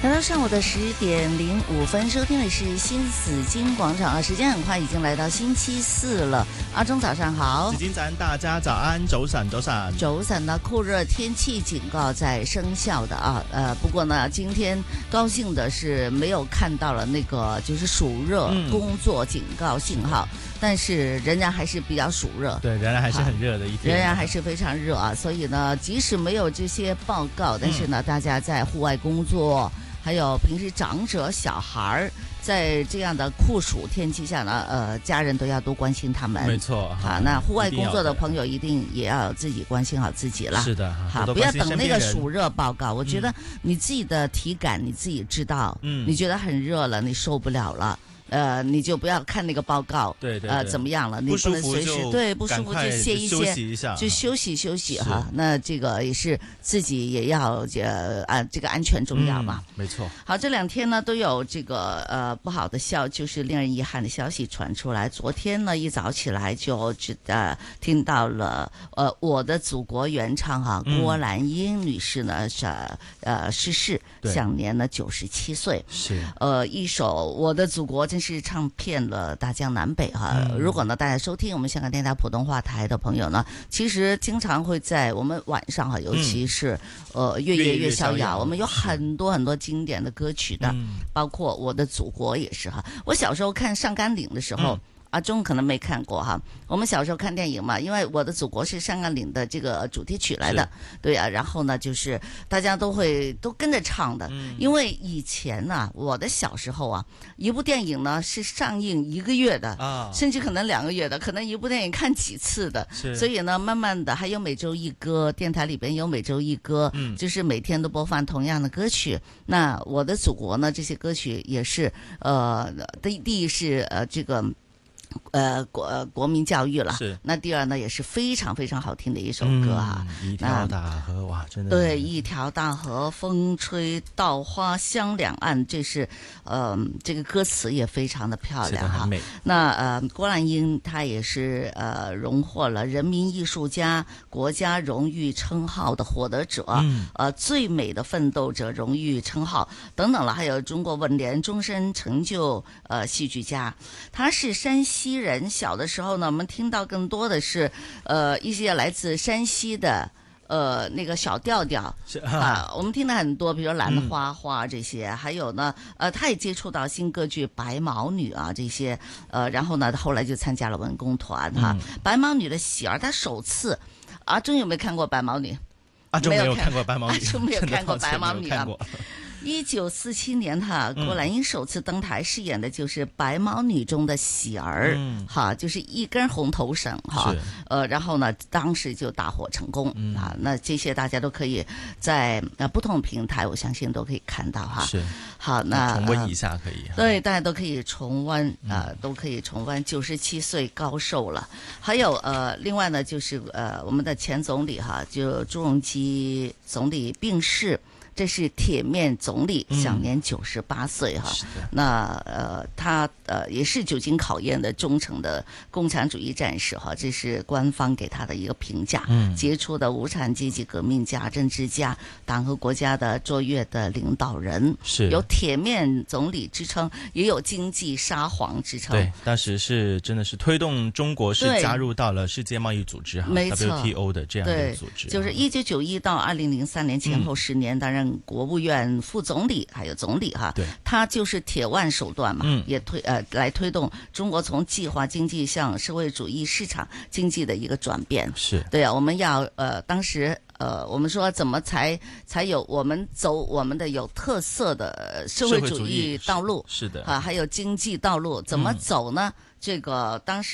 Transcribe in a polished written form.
来到上午的10:05，收听的是新紫金广场啊，时间很快已经来到星期四了。阿忠早上好， 紫金早安，大家早安，早晨，早晨。 早晨呢，酷热天气警告在生效的啊，不过呢，今天高兴的是没有看到了那个就是暑热工作警告信号。但是仍然还是比较暑热， 对，仍然还是很热的一天， 仍然还是非常热啊。所以呢，即使没有这些报告，但是呢，大家在户外工作，还有平时长者、小孩在这样的酷暑天气下呢，家人都要多关心他们。 没错， 好，那户外工作的朋友一定也要自己关心好自己了。 是的， 好，不要等那个暑热报告。我觉得你自己的体感你自己知道，你觉得很热了，你受不了了。你就不要看那个报告， 对， 怎么样了？你不能随时不舒服就歇一歇，就休息哈。那这个也是自己也要这个安全重要嘛。 没错。好， 这2天呢都有这个不好的就是令人遗憾的消息传出来。昨天呢一早起来就听到了我的祖国原唱哈郭兰英女士呢逝世，享年呢97岁。 是一首我的祖国真是唱遍了大江南北哈。如果呢大家收听我们香港电台普通话台的朋友呢，其实经常会在我们晚上哈，尤其是月夜越逍遥，我们有很多很多经典的歌曲的，包括我的祖国也是哈。我小时候看上甘岭的时候。阿忠可能没看过哈，我们小时候看电影嘛，因为我的祖国是上甘岭的这个主题曲来的，对啊，然后呢就是大家都跟着唱的，因为以前呢，我的小时候啊，一部电影呢是上映1个月的甚至可能2个月的，可能一部电影看几次的，所以呢，慢慢的还有每周一歌，电台里边有每周一歌，就是每天都播放同样的歌曲。那我的祖国呢，这些歌曲也是第一是这个。国民教育了， 是。 那第二呢，也是非常非常好听的一首歌哈。 一条大河哇，真的。 对，一条大河，风吹稻花香两岸，这是这个歌词也非常的漂亮哈。那郭兰英她也是荣获了人民艺术家国家荣誉称号的获得者，最美的奋斗者荣誉称号等等了，还有中国文联终身成就戏剧家，她是山西人。小的时候呢，我们听到更多的是一些来自山西的那个小调调我们听了很多，比如兰花花这些，还有呢他也接触到新歌剧白毛女啊这些然后呢后来就参加了文工团哈。白毛女的喜儿，他首次阿忠有没有看过白毛女？ 阿忠没有看过白毛女， 阿忠没有看过白毛女啊。1947年郭兰英首次登台饰演的就是白毛女中的喜儿，就是一根红头绳哈，然后呢，当时就大获成功那这些大家都可以在不同平台，我相信都可以看到哈。 是， 好，那重温一下可以。 对，大家都可以重温都可以重温。97岁高寿了。还有另外呢，就是我们的前总理哈，就朱镕基总理病逝。这是铁面总理，享年98岁哈。那他也是久经考验的忠诚的共产主义战士哈，这是官方给他的一个评价。杰出的无产阶级革命家、政治家，党和国家的卓越的领导人， 是有铁面总理之称，也有经济沙皇之称。 对，当时是真的是推动中国是加入到了世界贸易组织哈 WTO 的这样的组织。 就是1991到2003年前后10年担任国务院副总理还有总理哈， 对， 他就是铁腕手段嘛，也来推动中国从计划经济向社会主义市场经济的一个转变。 是对啊，我们要当时我们说怎么才有我们走我们的有特色的社会主义道路， 是的还有经济道路怎么走呢？这个当时。